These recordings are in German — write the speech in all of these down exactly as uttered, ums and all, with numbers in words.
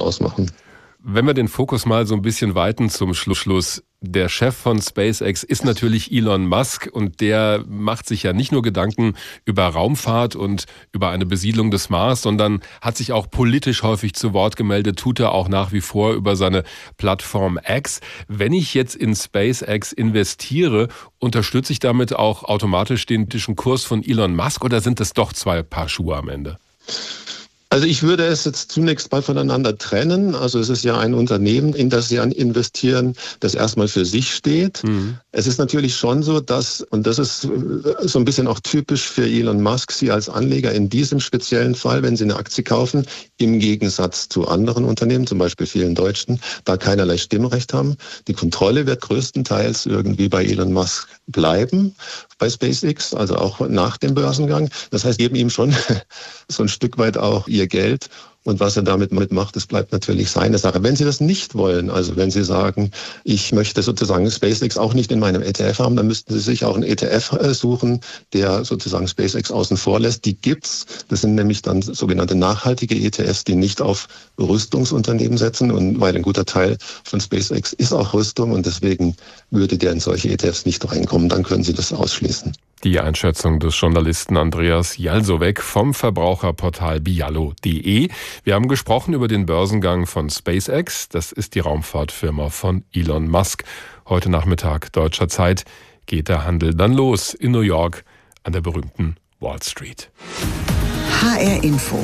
ausmachen. Wenn wir den Fokus mal so ein bisschen weiten zum Schluss. Der Chef von SpaceX ist natürlich Elon Musk und der macht sich ja nicht nur Gedanken über Raumfahrt und über eine Besiedlung des Mars, sondern hat sich auch politisch häufig zu Wort gemeldet, tut er auch nach wie vor über seine Plattform X. Wenn ich jetzt in SpaceX investiere, unterstütze ich damit auch automatisch den politischen Kurs von Elon Musk oder sind es doch zwei Paar Schuhe am Ende? Also ich würde es jetzt zunächst mal voneinander trennen. Also es ist ja ein Unternehmen, in das Sie investieren, das erstmal für sich steht. Mhm. Es ist natürlich schon so, dass, und das ist so ein bisschen auch typisch für Elon Musk, Sie als Anleger in diesem speziellen Fall, wenn Sie eine Aktie kaufen, im Gegensatz zu anderen Unternehmen, zum Beispiel vielen Deutschen, da keinerlei Stimmrecht haben. Die Kontrolle wird größtenteils irgendwie bei Elon Musk bleiben, bei SpaceX, also auch nach dem Börsengang. Das heißt, geben ihm schon so ein Stück weit auch ihr Geld. Und was er damit macht, das bleibt natürlich seine Sache. Wenn Sie das nicht wollen, also wenn Sie sagen, ich möchte sozusagen SpaceX auch nicht in meinem E T F haben, dann müssten Sie sich auch einen E T F suchen, der sozusagen SpaceX außen vor lässt. Die gibt's. Das sind nämlich dann sogenannte nachhaltige E T Fs, die nicht auf Rüstungsunternehmen setzen. Und weil ein guter Teil von SpaceX ist auch Rüstung und deswegen würde der in solche E T Fs nicht reinkommen. Dann können Sie das ausschließen. Die Einschätzung des Journalisten Andreas Jalsowek vom Verbraucherportal biallo punkt de. Wir haben gesprochen über den Börsengang von SpaceX. Das ist die Raumfahrtfirma von Elon Musk. Heute Nachmittag deutscher Zeit geht der Handel dann los in New York an der berühmten Wall Street. H R Info.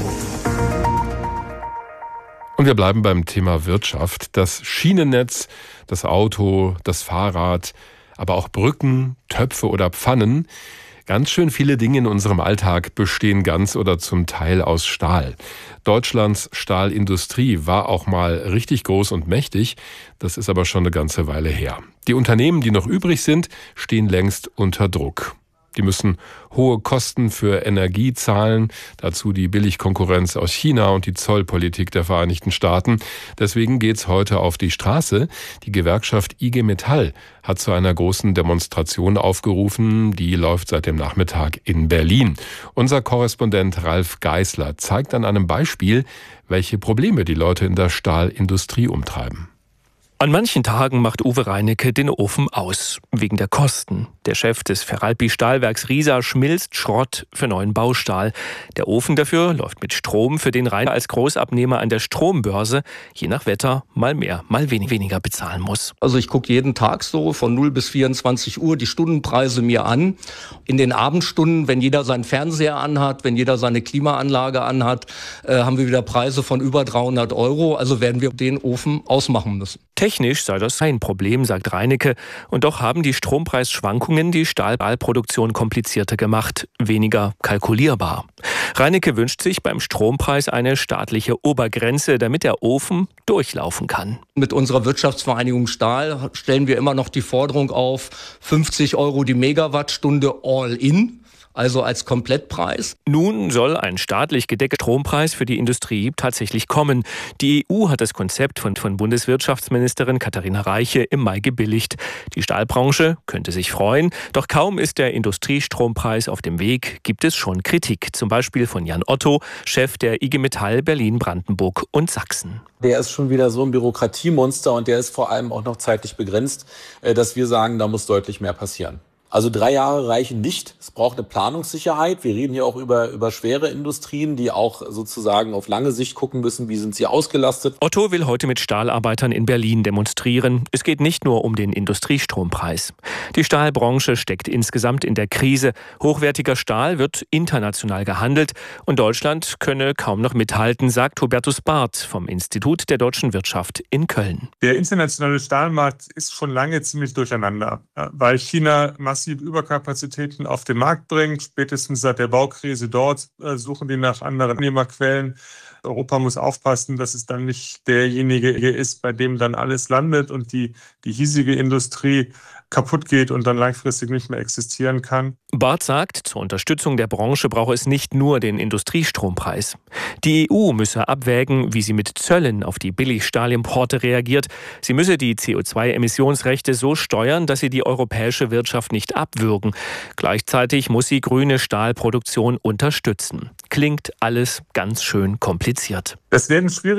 Und wir bleiben beim Thema Wirtschaft. Das Schienennetz, das Auto, das Fahrrad, aber auch Brücken, Töpfe oder Pfannen. Ganz schön viele Dinge in unserem Alltag bestehen ganz oder zum Teil aus Stahl. Deutschlands Stahlindustrie war auch mal richtig groß und mächtig. Das ist aber schon eine ganze Weile her. Die Unternehmen, die noch übrig sind, stehen längst unter Druck. Die müssen hohe Kosten für Energie zahlen, dazu die Billigkonkurrenz aus China und die Zollpolitik der Vereinigten Staaten. Deswegen geht's heute auf die Straße. Die Gewerkschaft I G Metall hat zu einer großen Demonstration aufgerufen. Die läuft seit dem Nachmittag in Berlin. Unser Korrespondent Ralf Geißler zeigt an einem Beispiel, welche Probleme die Leute in der Stahlindustrie umtreiben. An manchen Tagen macht Uwe Reinecke den Ofen aus, wegen der Kosten. Der Chef des Feralpi-Stahlwerks Riesa schmilzt Schrott für neuen Baustahl. Der Ofen dafür läuft mit Strom, für den Reinecke als Großabnehmer an der Strombörse je nach Wetter mal mehr, mal wenig, weniger bezahlen muss. Also ich gucke jeden Tag so von null bis vierundzwanzig Uhr die Stundenpreise mir an. In den Abendstunden, wenn jeder seinen Fernseher anhat, wenn jeder seine Klimaanlage anhat, äh, haben wir wieder Preise von über dreihundert Euro. Also werden wir den Ofen ausmachen müssen. Technisch sei das kein Problem, sagt Reinecke. Und doch haben die Strompreisschwankungen die Stahlproduktion komplizierter gemacht, weniger kalkulierbar. Reinecke wünscht sich beim Strompreis eine staatliche Obergrenze, damit der Ofen durchlaufen kann. Mit unserer Wirtschaftsvereinigung Stahl stellen wir immer noch die Forderung auf, fünfzig Euro die Megawattstunde all in. Also als Komplettpreis. Nun soll ein staatlich gedeckter Strompreis für die Industrie tatsächlich kommen. Die E U hat das Konzept von, von Bundeswirtschaftsministerin Katharina Reiche im Mai gebilligt. Die Stahlbranche könnte sich freuen, doch kaum ist der Industriestrompreis auf dem Weg, gibt es schon Kritik. Zum Beispiel von Jan Otto, Chef der I G Metall Berlin, Brandenburg und Sachsen. Der ist schon wieder so ein Bürokratiemonster und der ist vor allem auch noch zeitlich begrenzt, dass wir sagen, da muss deutlich mehr passieren. Also drei Jahre reichen nicht. Es braucht eine Planungssicherheit. Wir reden hier auch über, über schwere Industrien, die auch sozusagen auf lange Sicht gucken müssen, wie sind sie ausgelastet. Otto will heute mit Stahlarbeitern in Berlin demonstrieren. Es geht nicht nur um den Industriestrompreis. Die Stahlbranche steckt insgesamt in der Krise. Hochwertiger Stahl wird international gehandelt und Deutschland könne kaum noch mithalten, sagt Hubertus Barth vom Institut der deutschen Wirtschaft in Köln. Der internationale Stahlmarkt ist schon lange ziemlich durcheinander, weil China massiv Überkapazitäten auf den Markt bringt. Spätestens seit der Baukrise dort äh, suchen die nach anderen Nehmerquellen. Europa muss aufpassen, dass es dann nicht derjenige ist, bei dem dann alles landet und die, die hiesige Industrie kaputt geht und dann langfristig nicht mehr existieren kann. Barth sagt, zur Unterstützung der Branche brauche es nicht nur den Industriestrompreis. Die E U müsse abwägen, wie sie mit Zöllen auf die Billigstahlimporte reagiert. Sie müsse die C O zwei Emissionsrechte so steuern, dass sie die europäische Wirtschaft nicht abwürgen. Gleichzeitig muss sie grüne Stahlproduktion unterstützen. Klingt alles ganz schön kompliziert. Das werden schwierig